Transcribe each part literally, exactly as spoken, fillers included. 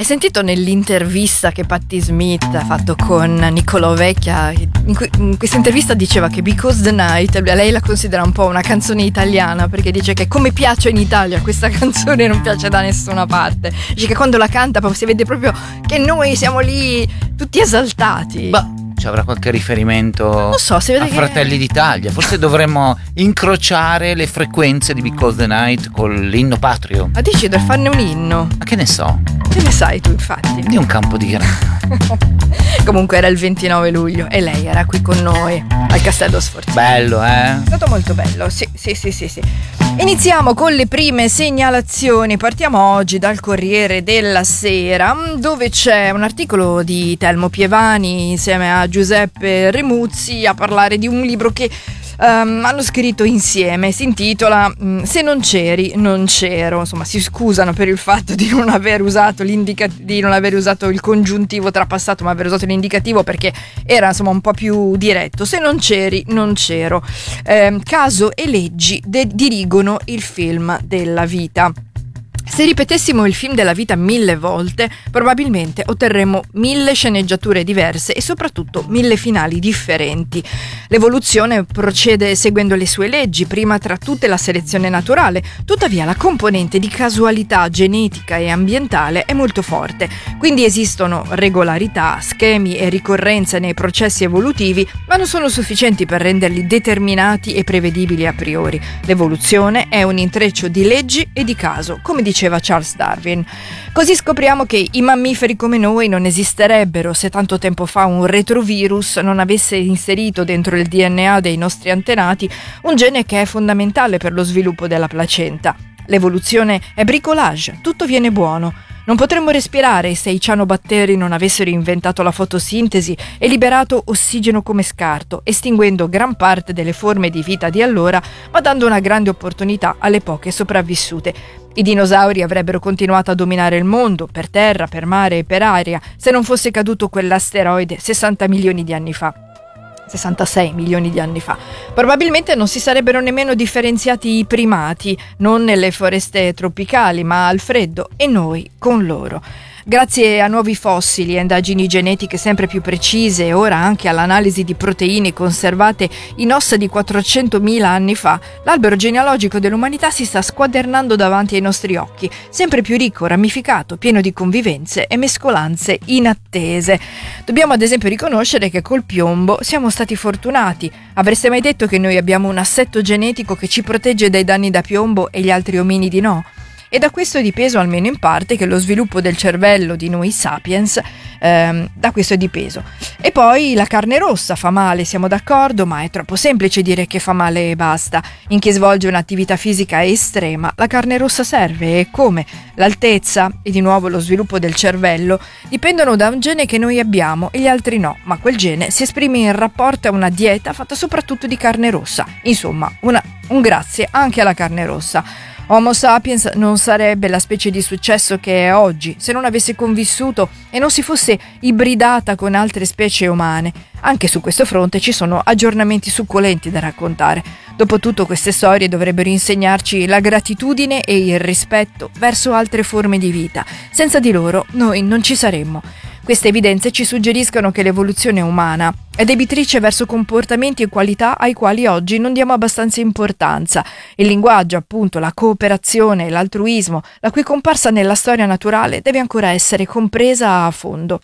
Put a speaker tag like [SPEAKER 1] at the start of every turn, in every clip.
[SPEAKER 1] Hai sentito nell'intervista che Patti Smith ha fatto con Niccolò Vecchia? In, cui, in questa intervista diceva che Because the Night, lei la considera un po' una canzone italiana, perché dice che come piace in Italia questa canzone non piace da nessuna parte. Dice che quando la canta si vede proprio che noi siamo lì tutti esaltati.
[SPEAKER 2] Bah, ci avrà qualche riferimento
[SPEAKER 1] non so, si vede
[SPEAKER 2] a
[SPEAKER 1] che...
[SPEAKER 2] Fratelli d'Italia. Forse dovremmo incrociare le frequenze di Because the Night con l'inno patrio.
[SPEAKER 1] Ma dici per farne un inno?
[SPEAKER 2] Ma che ne so?
[SPEAKER 1] Che ne sai tu, infatti?
[SPEAKER 2] Di un campo di grano.
[SPEAKER 1] Comunque era il ventinove luglio e lei era qui con noi al Castello Sforzesco.
[SPEAKER 2] Bello, eh?
[SPEAKER 1] È stato molto bello, sì, sì, sì, sì, sì. Iniziamo con le prime segnalazioni. Partiamo oggi dal Corriere della Sera, dove c'è un articolo di Telmo Pievani insieme a Giuseppe Remuzzi a parlare di un libro che Um, hanno scritto insieme. Si intitola um, Se non c'eri, non c'ero. Insomma, si scusano per il fatto di non aver usato l'indica- di non aver usato il congiuntivo trapassato, ma aver usato l'indicativo perché era insomma un po' più diretto. Se non c'eri, non c'ero. Um, caso e leggi de- dirigono il film della vita. Se ripetessimo il film della vita mille volte, probabilmente otterremmo mille sceneggiature diverse e soprattutto mille finali differenti. L'evoluzione procede seguendo le sue leggi, prima tra tutte la selezione naturale, tuttavia la componente di casualità genetica e ambientale è molto forte, quindi esistono regolarità, schemi e ricorrenze nei processi evolutivi, ma non sono sufficienti per renderli determinati e prevedibili a priori. L'evoluzione è un intreccio di leggi e di caso, come diceva Charles Darwin. Così scopriamo che i mammiferi come noi non esisterebbero se tanto tempo fa un retrovirus non avesse inserito dentro il D N A dei nostri antenati un gene che è fondamentale per lo sviluppo della placenta. L'evoluzione è bricolage, tutto viene buono. Non potremmo respirare se i cianobatteri non avessero inventato la fotosintesi e liberato ossigeno come scarto, estinguendo gran parte delle forme di vita di allora, ma dando una grande opportunità alle poche sopravvissute. I dinosauri avrebbero continuato a dominare il mondo, per terra, per mare e per aria, se non fosse caduto quell'asteroide sessanta milioni di anni fa. sessantasei milioni di anni fa. Probabilmente non si sarebbero nemmeno differenziati i primati, non nelle foreste tropicali, ma al freddo, e noi con loro. Grazie a nuovi fossili e indagini genetiche sempre più precise e ora anche all'analisi di proteine conservate in ossa di quattrocentomila anni fa, l'albero genealogico dell'umanità si sta squadernando davanti ai nostri occhi, sempre più ricco, ramificato, pieno di convivenze e mescolanze inattese. Dobbiamo ad esempio riconoscere che col piombo siamo stati fortunati. Avreste mai detto che noi abbiamo un assetto genetico che ci protegge dai danni da piombo e gli altri ominidi no? E da questo è dipeso, almeno in parte, che lo sviluppo del cervello di noi sapiens ehm, da questo è dipeso. E poi la carne rossa fa male, siamo d'accordo, ma è troppo semplice dire che fa male e basta. In chi svolge un'attività fisica estrema, la carne rossa serve, e come? L'altezza e di nuovo lo sviluppo del cervello dipendono da un gene che noi abbiamo e gli altri no, ma quel gene si esprime in rapporto a una dieta fatta soprattutto di carne rossa. Insomma, una, un grazie anche alla carne rossa. Homo sapiens non sarebbe la specie di successo che è oggi se non avesse convissuto e non si fosse ibridata con altre specie umane. Anche su questo fronte ci sono aggiornamenti succulenti da raccontare. Dopotutto queste storie dovrebbero insegnarci la gratitudine e il rispetto verso altre forme di vita. Senza di loro noi non ci saremmo. Queste evidenze ci suggeriscono che l'evoluzione umana è debitrice verso comportamenti e qualità ai quali oggi non diamo abbastanza importanza. Il linguaggio, appunto, la cooperazione e l'altruismo, la cui comparsa nella storia naturale deve ancora essere compresa a fondo.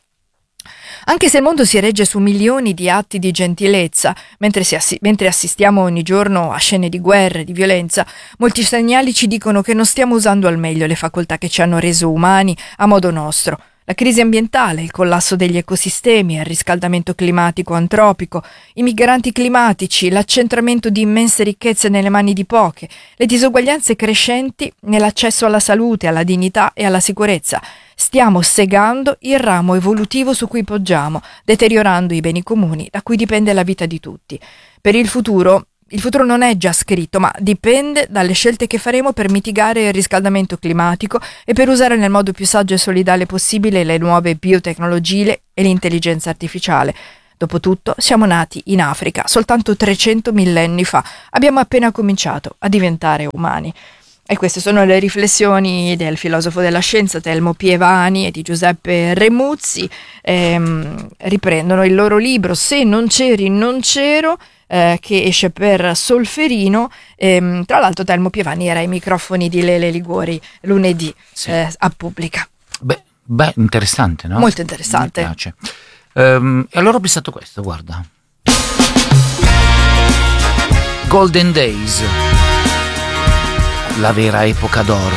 [SPEAKER 1] Anche se il mondo si regge su milioni di atti di gentilezza, mentre, si assi- mentre assistiamo ogni giorno a scene di guerra e di violenza, molti segnali ci dicono che non stiamo usando al meglio le facoltà che ci hanno reso umani a modo nostro. La crisi ambientale, il collasso degli ecosistemi, il riscaldamento climatico antropico, i migranti climatici, l'accentramento di immense ricchezze nelle mani di poche, le disuguaglianze crescenti nell'accesso alla salute, alla dignità e alla sicurezza. Stiamo segando il ramo evolutivo su cui poggiamo, deteriorando i beni comuni da cui dipende la vita di tutti. Per il futuro, il futuro non è già scritto, ma dipende dalle scelte che faremo per mitigare il riscaldamento climatico e per usare nel modo più saggio e solidale possibile le nuove biotecnologie e l'intelligenza artificiale. Dopotutto, siamo nati in Africa soltanto trecento millenni fa. Abbiamo appena cominciato a diventare umani. E queste sono le riflessioni del filosofo della scienza Telmo Pievani e di Giuseppe Remuzzi. Ehm, riprendono il loro libro Se non c'eri non c'ero, eh, che esce per Solferino. Ehm, tra l'altro Telmo Pievani era ai microfoni di Lele Liguori lunedì,
[SPEAKER 2] Sì.
[SPEAKER 1] eh, a Pubblica.
[SPEAKER 2] Beh, beh, interessante, no?
[SPEAKER 1] Molto interessante.
[SPEAKER 2] Mi piace. Ehm, e allora ho pensato questo, guarda. Golden Days, la vera epoca d'oro.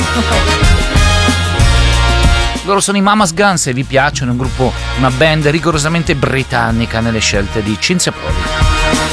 [SPEAKER 2] Loro sono i Mamas Guns e vi piacciono, un gruppo, una band rigorosamente britannica nelle scelte di Cinzia Poli.